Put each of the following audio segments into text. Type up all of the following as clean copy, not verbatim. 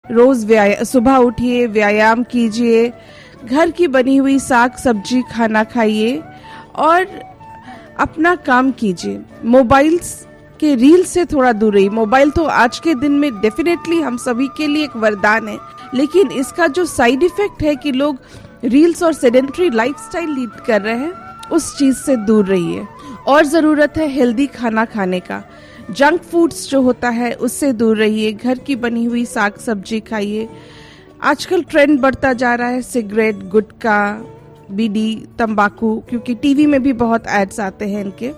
रोज सुबह उठिए, व्यायाम कीजिए, घर की बनी हुई साग सब्जी खाना खाइए और अपना काम कीजिए। मोबाइल्स के रील से थोड़ा दूर रहिए। मोबाइल तो आज के दिन में डेफिनेटली हम सभी के लिए एक वरदान है, लेकिन इसका जो साइड इफेक्ट है कि लोग रील्स और सेडेंटरी लाइफस्टाइल लीड कर रहे हैं, उस चीज से दूर रहिए। और जरूरत है हेल्दी खाना खाने का। जंक फूड्स जो होता है उससे दूर रहिए, घर की बनी हुई साग सब्जी खाइए। आजकल ट्रेंड बढ़ता जा रहा है सिगरेट, गुटखा, बीड़ी, तंबाकू, क्योंकि टीवी में भी बहुत एड्स आते हैं इनके।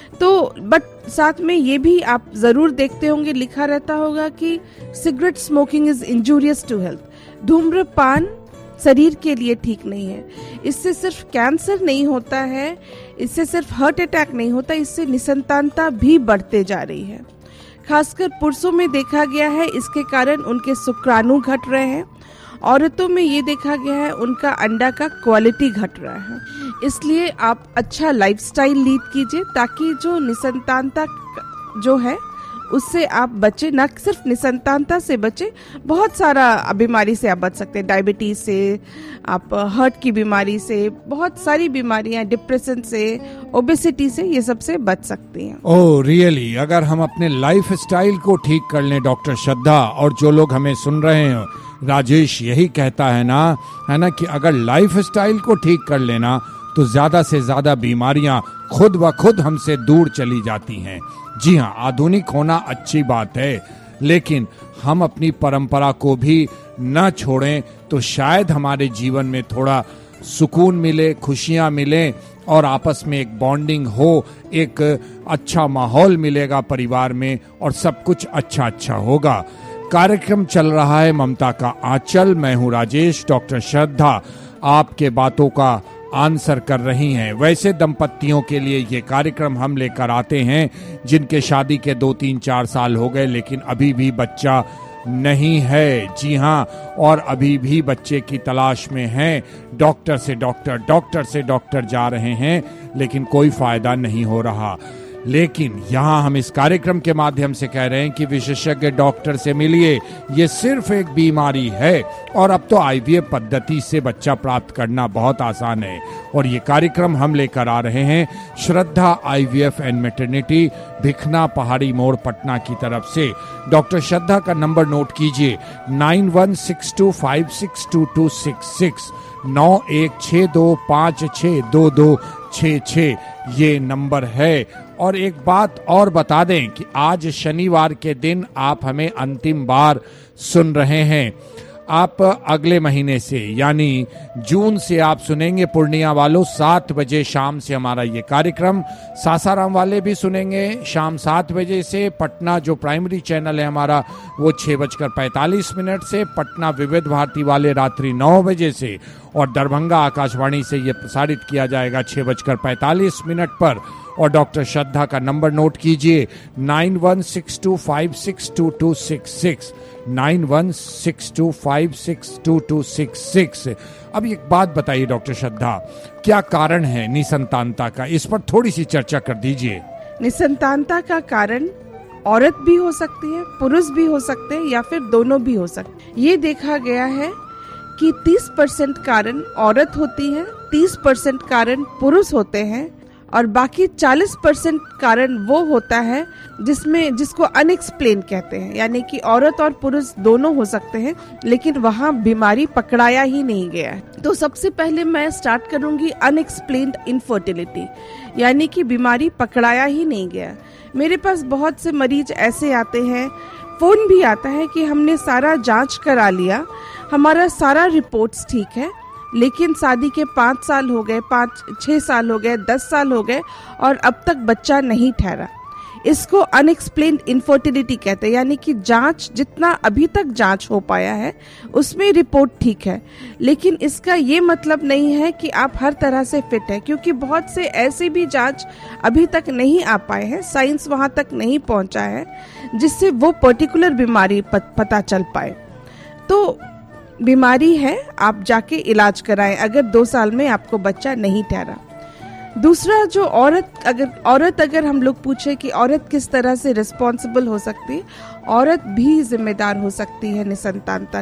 तो बट साथ में ये भी आप जरूर देखते होंगे, लिखा रहता होगा कि cigarette smoking is injurious to health. धूम्रपान शरीर के लिए ठीक नहीं है। इससे सिर्फ कैंसर नहीं होता है, इससे सिर्फ हार्ट अटैक नहीं होता, इससे निसंतानता भी बढ़ते जा रही है। खासकर पुरुषों में देखा गया है, इसके कारण उनके शुक्राणु घट रहे हैं। औरतों में ये देखा गया है उनका अंडा का क्वालिटी घट रहा है। इसलिए आप अच्छा लाइफस्टाइल लीड कीजिए ताकि जो निसंतानता जो है उससे आप बचे। न सिर्फ निसंतानता से बचे, बहुत सारा बीमारी से आप बच सकते हैं। डायबिटीज से, आप हार्ट की बीमारी से, बहुत सारी बीमारियां, डिप्रेशन से, ओबेसिटी से, ये सब से बच सकती हैं। ओह रियली, अगर हम अपने लाइफ स्टाइल को ठीक कर लें डॉक्टर श्रद्धा, और जो लोग हमें सुन रहे हैं, राजेश यही कहता है ना कि अगर लाइफ स्टाइल को ठीक कर लेना तो ज्यादा से ज्यादा बीमारियां खुद ब खुद हमसे दूर चली जाती हैं। जी हाँ, आधुनिक होना अच्छी बात है, लेकिन हम अपनी परंपरा को भी न छोड़ें तो शायद हमारे जीवन में थोड़ा सुकून मिले, खुशियां मिले और आपस में एक बॉन्डिंग हो, एक अच्छा माहौल मिलेगा परिवार में और सब कुछ अच्छा अच्छा होगा। कार्यक्रम चल रहा है ममता का आंचल। मैं हूँ राजेश। डॉक्टर श्रद्धा आपके बातों का आंसर कर रही हैं। वैसे दंपतियों के लिए ये कार्यक्रम हम लेकर आते हैं जिनके शादी के 2-3-4 साल हो गए लेकिन अभी भी बच्चा नहीं है। जी हाँ, और अभी भी बच्चे की तलाश में हैं। डॉक्टर से डॉक्टर जा रहे हैं लेकिन कोई फायदा नहीं हो रहा। लेकिन यहाँ हम इस कार्यक्रम के माध्यम से कह रहे हैं कि विशेषज्ञ डॉक्टर से मिलिए। ये सिर्फ एक बीमारी है और अब तो आईवीएफ पद्धति से बच्चा प्राप्त करना बहुत आसान है। और ये कार्यक्रम हम लेकर आ रहे हैं श्रद्धा आईवीएफ एंड मैटरनिटी, भिखना, पहाड़ी मोड़, पटना की तरफ से। डॉक्टर श्रद्धा का नंबर नोट कीजिए 9162562266, 9162562266 ये नंबर है। और एक बात और बता दें कि आज शनिवार के दिन आप हमें अंतिम बार सुन रहे हैं। आप अगले महीने से यानी जून से आप सुनेंगे पूर्णिया वालों 7 बजे शाम से हमारा ये कार्यक्रम। सासाराम वाले भी सुनेंगे शाम 7 बजे से। पटना जो प्राइमरी चैनल है हमारा वो 6:45 से। पटना विविध भारती वाले रात्रि 9 बजे से। और दरभंगा आकाशवाणी से ये प्रसारित किया जाएगा 6:45 पर। और डॉक्टर श्रद्धा का नंबर नोट कीजिए 9162562266, 9162562266। अब एक बात बताइए डॉक्टर श्रद्धा, क्या कारण है निसंतानता का? इस पर थोड़ी सी चर्चा कर दीजिए। निसंतानता का कारण औरत भी हो सकती है, पुरुष भी हो सकते हैं या फिर दोनों भी हो सकते हैं। ये देखा गया है कि 30% कारण औरत होती है, 30% कारण पुरुष होते हैं और बाकी 40% कारण वो होता है जिसको अनएक्सप्लेन कहते हैं, यानी कि औरत और पुरुष दोनों हो सकते हैं लेकिन वहाँ बीमारी पकड़ाया ही नहीं गया है। तो सबसे पहले मैं स्टार्ट करूंगी अनएक्सप्लेन्ड इनफर्टिलिटी, यानी कि बीमारी पकड़ाया ही नहीं गया। मेरे पास बहुत से मरीज ऐसे आते हैं, फोन भी आता है कि हमने सारा जांच करा लिया, हमारा सारा रिपोर्ट्स ठीक है, लेकिन शादी के 5 साल हो गए, 5-6 साल हो गए, 10 साल हो गए और अब तक बच्चा नहीं ठहरा। इसको अनएक्सप्लेन्ड इनफर्टिलिटी कहते हैं, यानी कि जांच, जितना अभी तक जांच हो पाया है उसमें रिपोर्ट ठीक है, लेकिन इसका ये मतलब नहीं है कि आप हर तरह से फिट है, क्योंकि बहुत से ऐसे भी जांच अभी तक नहीं आ पाए हैं, साइंस वहां तक नहीं पहुंचा है जिससे वो पर्टिकुलर बीमारी पता चल पाए। तो बीमारी है, आप जाके इलाज कराएं अगर 2 साल में आपको बच्चा नहीं ठहरा। दूसरा, जो औरत अगर हम लोग पूछे कि औरत किस तरह से रिस्पॉन्सिबल हो सकती है, औरत भी जिम्मेदार हो सकती है निसंतानता